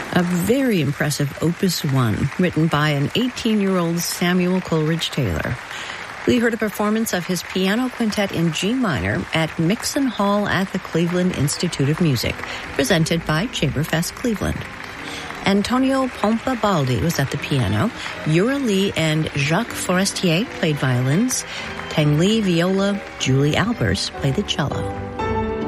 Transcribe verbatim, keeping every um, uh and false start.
A very impressive Opus one, written by an eighteen-year-old Samuel Coleridge Taylor. We heard a performance of his piano quintet in G minor at Mixon Hall at the Cleveland Institute of Music, presented by Chamberfest Cleveland. Antonio Pompa Baldi was at the piano. Yura Lee and Jacques Forestier played violins. Tang Li, viola. Julie Albers played the cello.